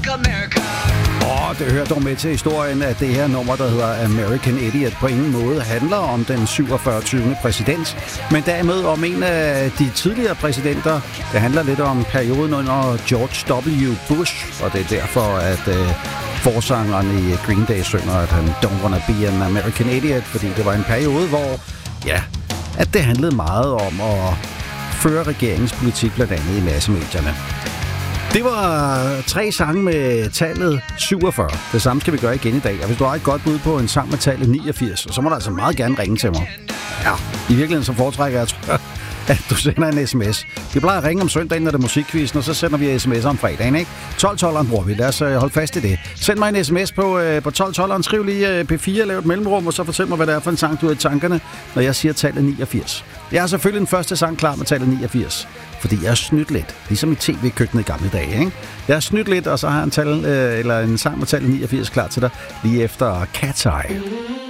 Det hører dog med til historien, at det her nummer, der hedder American Idiot, på ingen måde handler om den 47. præsident, men derimod om en af de tidligere præsidenter. Det handler lidt om perioden under George W. Bush, og det er derfor, at forsangeren i Green Day synger, at han don't wanna be an American Idiot, fordi det var en periode, hvor, at det handlede meget om at føre regeringspolitik, blandt andet i massemedierne. Det var 3 sange med tallet 47. Det samme skal vi gøre igen i dag. Og hvis du har et godt bud på en sang med tallet 89, så må du altså meget gerne ringe til mig. Ja, i virkeligheden så foretrækker jeg, at du sender en sms. Vi plejer at ringe om søndagen, når det er musikquizzen, og så sender vi sms'er om fredagen, ikke? 12-12'eren bruger vi. Lad os holde fast i det. Send mig en sms på 12-12'eren. Skriv lige P4, lav et mellemrum, og så fortæl mig, hvad det er for en sang, du har i tankerne, når jeg siger tallet 89. Jeg har selvfølgelig den første sang klar med tallet 89. Fordi jeg har snydt lidt, ligesom i tv-køkkenet i gamle dage, ikke? Jeg har snydt lidt, og så har jeg en sang med tallet 89 klar til dig, lige efter Cat's Eye.